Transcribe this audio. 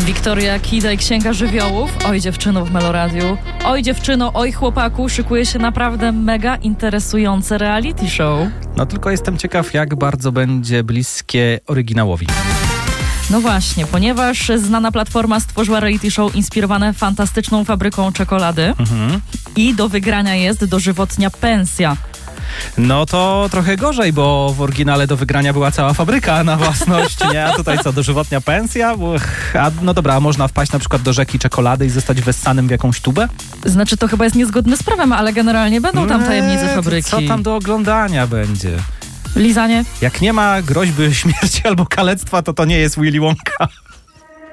Wiktoria Kida i Księga Żywiołów. Oj dziewczyno w Meloradiu. Oj dziewczyno, oj chłopaku, szykuje się naprawdę mega interesujące reality show. No tylko jestem ciekaw, jak bardzo będzie bliskie oryginałowi. No właśnie, ponieważ znana platforma stworzyła reality show inspirowane fantastyczną fabryką czekolady i do wygrania jest dożywotnia pensja. No to trochę gorzej, bo w oryginale do wygrania była cała fabryka na własność, nie? A tutaj co, dożywotnia pensja? No dobra, a można wpaść na przykład do rzeki czekolady i zostać wessanym w jakąś tubę? Znaczy to chyba jest niezgodne z prawem, ale generalnie będą tam tajemnice fabryki. Co tam do oglądania będzie? Lizanie? Jak nie ma groźby śmierci albo kalectwa, to nie jest Willy Wonka.